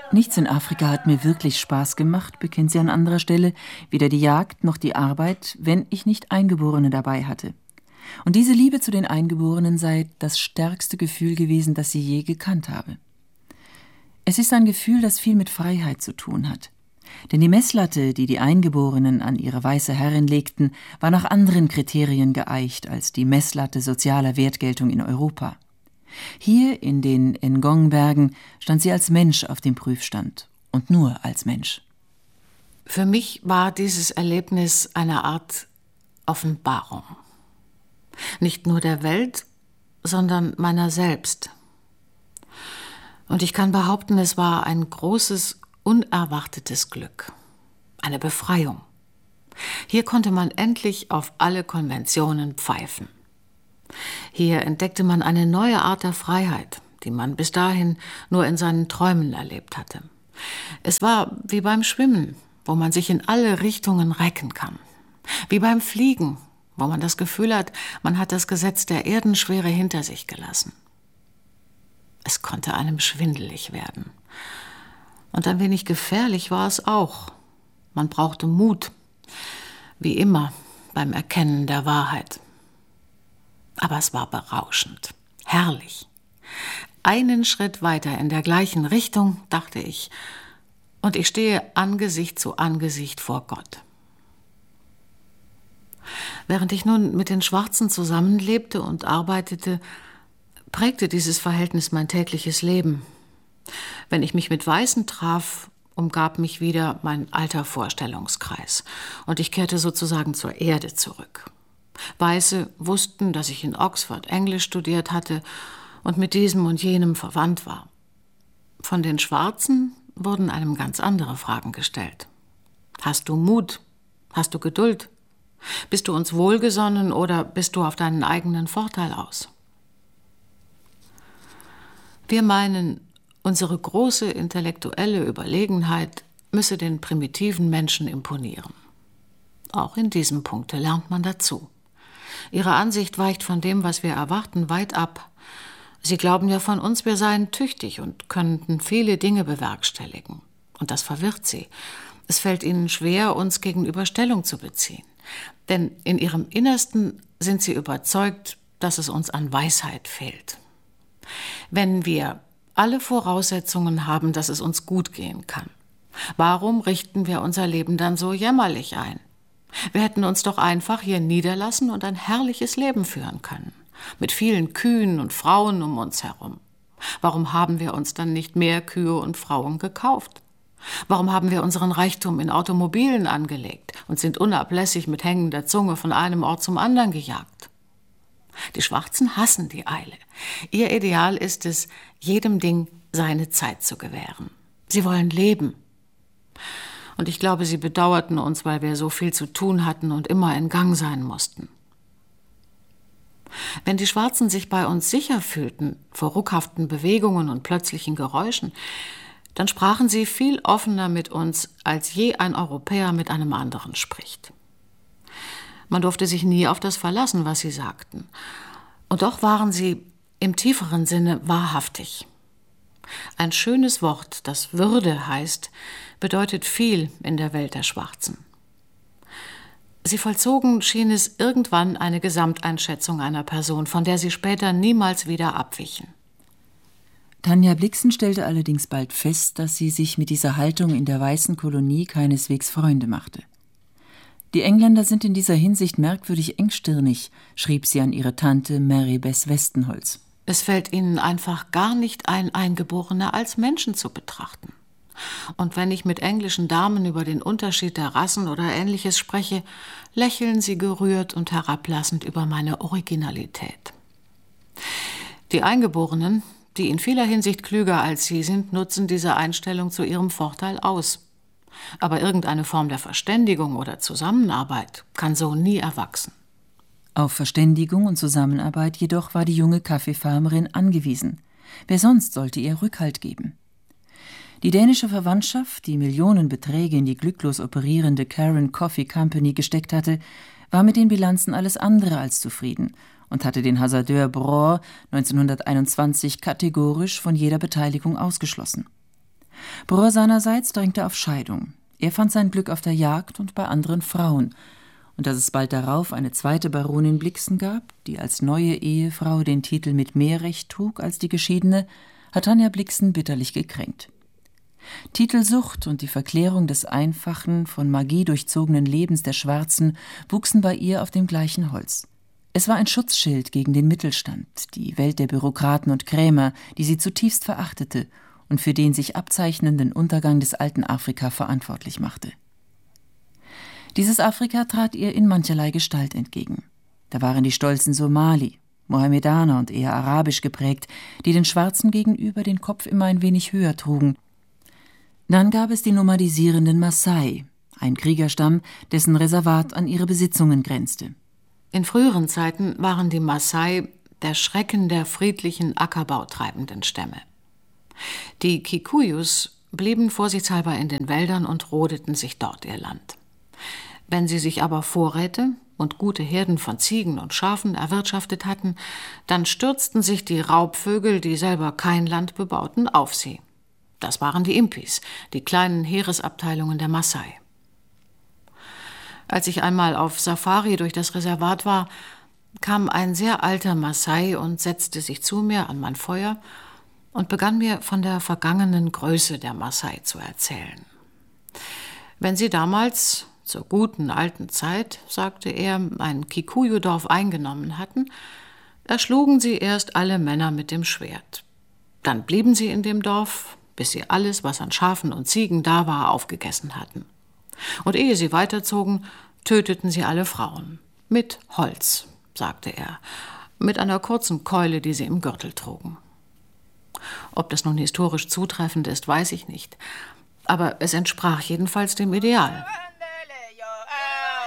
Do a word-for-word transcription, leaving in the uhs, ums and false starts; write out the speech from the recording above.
Nichts in Afrika hat mir wirklich Spaß gemacht, bekennt sie an anderer Stelle, weder die Jagd noch die Arbeit, wenn ich nicht Eingeborene dabei hatte. Und diese Liebe zu den Eingeborenen sei das stärkste Gefühl gewesen, das sie je gekannt habe. Es ist ein Gefühl, das viel mit Freiheit zu tun hat. Denn die Messlatte, die die Eingeborenen an ihre weiße Herrin legten, war nach anderen Kriterien geeicht als die Messlatte sozialer Wertgeltung in Europa. Hier in den Ngong-Bergen stand sie als Mensch auf dem Prüfstand und nur als Mensch. Für mich war dieses Erlebnis eine Art Offenbarung. Nicht nur der Welt, sondern meiner selbst. Und ich kann behaupten, es war ein großes, unerwartetes Glück. Eine Befreiung. Hier konnte man endlich auf alle Konventionen pfeifen. Hier entdeckte man eine neue Art der Freiheit, die man bis dahin nur in seinen Träumen erlebt hatte. Es war wie beim Schwimmen, wo man sich in alle Richtungen recken kann. Wie beim Fliegen, wo man das Gefühl hat, man hat das Gesetz der Erdenschwere hinter sich gelassen. Es konnte einem schwindelig werden. Und ein wenig gefährlich war es auch. Man brauchte Mut, wie immer beim Erkennen der Wahrheit. Aber es war berauschend, herrlich. Einen Schritt weiter in der gleichen Richtung, dachte ich, und ich stehe Angesicht zu Angesicht vor Gott. Während ich nun mit den Schwarzen zusammenlebte und arbeitete, prägte dieses Verhältnis mein tägliches Leben. Wenn ich mich mit Weißen traf, umgab mich wieder mein alter Vorstellungskreis und ich kehrte sozusagen zur Erde zurück. Weiße wussten, dass ich in Oxford Englisch studiert hatte und mit diesem und jenem verwandt war. Von den Schwarzen wurden einem ganz andere Fragen gestellt. Hast du Mut? Hast du Geduld? Bist du uns wohlgesonnen oder bist du auf deinen eigenen Vorteil aus? Wir meinen, unsere große intellektuelle Überlegenheit müsse den primitiven Menschen imponieren. Auch in diesem Punkt lernt man dazu. Ihre Ansicht weicht von dem, was wir erwarten, weit ab. Sie glauben ja von uns, wir seien tüchtig und könnten viele Dinge bewerkstelligen. Und das verwirrt sie. Es fällt ihnen schwer, uns gegenüber Stellung zu beziehen. Denn in ihrem Innersten sind sie überzeugt, dass es uns an Weisheit fehlt. Wenn wir alle Voraussetzungen haben, dass es uns gut gehen kann, warum richten wir unser Leben dann so jämmerlich ein? Wir hätten uns doch einfach hier niederlassen und ein herrliches Leben führen können, mit vielen Kühen und Frauen um uns herum. Warum haben wir uns dann nicht mehr Kühe und Frauen gekauft? Warum haben wir unseren Reichtum in Automobilen angelegt und sind unablässig mit hängender Zunge von einem Ort zum anderen gejagt? Die Schwarzen hassen die Eile. Ihr Ideal ist es, jedem Ding seine Zeit zu gewähren. Sie wollen leben. Und ich glaube, sie bedauerten uns, weil wir so viel zu tun hatten und immer in Gang sein mussten. Wenn die Schwarzen sich bei uns sicher fühlten, vor ruckhaften Bewegungen und plötzlichen Geräuschen, dann sprachen sie viel offener mit uns, als je ein Europäer mit einem anderen spricht. Man durfte sich nie auf das verlassen, was sie sagten. Und doch waren sie im tieferen Sinne wahrhaftig. Ein schönes Wort, das Würde heißt, bedeutet viel in der Welt der Schwarzen. Sie vollzogen, schien es, irgendwann eine Gesamteinschätzung einer Person, von der sie später niemals wieder abwichen. Tanja Blixen stellte allerdings bald fest, dass sie sich mit dieser Haltung in der weißen Kolonie keineswegs Freunde machte. Die Engländer sind in dieser Hinsicht merkwürdig engstirnig, schrieb sie an ihre Tante Mary Bess Westenholz. Es fällt ihnen einfach gar nicht ein, Eingeborene als Menschen zu betrachten. Und wenn ich mit englischen Damen über den Unterschied der Rassen oder Ähnliches spreche, lächeln sie gerührt und herablassend über meine Originalität. Die Eingeborenen, die in vieler Hinsicht klüger als sie sind, nutzen diese Einstellung zu ihrem Vorteil aus. Aber irgendeine Form der Verständigung oder Zusammenarbeit kann so nie erwachsen. Auf Verständigung und Zusammenarbeit jedoch war die junge Kaffeefarmerin angewiesen. Wer sonst sollte ihr Rückhalt geben? Die dänische Verwandtschaft, die Millionenbeträge in die glücklos operierende Karen Coffee Company gesteckt hatte, war mit den Bilanzen alles andere als zufrieden und hatte den Hasardeur Broer neunzehnhunderteinundzwanzig kategorisch von jeder Beteiligung ausgeschlossen. Bror seinerseits drängte auf Scheidung. Er fand sein Glück auf der Jagd und bei anderen Frauen. Und dass es bald darauf eine zweite Baronin Blixen gab, die als neue Ehefrau den Titel mit mehr Recht trug als die geschiedene, hat Tanja Blixen bitterlich gekränkt. Titelsucht und die Verklärung des einfachen, von Magie durchzogenen Lebens der Schwarzen wuchsen bei ihr auf dem gleichen Holz. Es war ein Schutzschild gegen den Mittelstand, die Welt der Bürokraten und Krämer, die sie zutiefst verachtete und für den sich abzeichnenden Untergang des alten Afrika verantwortlich machte. Dieses Afrika trat ihr in mancherlei Gestalt entgegen. Da waren die stolzen Somali, Mohammedaner und eher arabisch geprägt, die den Schwarzen gegenüber den Kopf immer ein wenig höher trugen. Dann gab es die nomadisierenden Maasai, ein Kriegerstamm, dessen Reservat an ihre Besitzungen grenzte. In früheren Zeiten waren die Maasai der Schrecken der friedlichen, ackerbautreibenden Stämme. Die Kikuyus blieben vorsichtshalber in den Wäldern und rodeten sich dort ihr Land. Wenn sie sich aber Vorräte und gute Herden von Ziegen und Schafen erwirtschaftet hatten, dann stürzten sich die Raubvögel, die selber kein Land bebauten, auf sie. Das waren die Impis, die kleinen Heeresabteilungen der Maasai. Als ich einmal auf Safari durch das Reservat war, kam ein sehr alter Maasai und setzte sich zu mir an mein Feuer und begann mir von der vergangenen Größe der Maasai zu erzählen. Wenn sie damals, zur guten alten Zeit, sagte er, ein Kikuyu-Dorf eingenommen hatten, erschlugen sie erst alle Männer mit dem Schwert. Dann blieben sie in dem Dorf, bis sie alles, was an Schafen und Ziegen da war, aufgegessen hatten. Und ehe sie weiterzogen, töteten sie alle Frauen. Mit Holz, sagte er, mit einer kurzen Keule, die sie im Gürtel trugen. Ob das nun historisch zutreffend ist, weiß ich nicht. Aber es entsprach jedenfalls dem Ideal.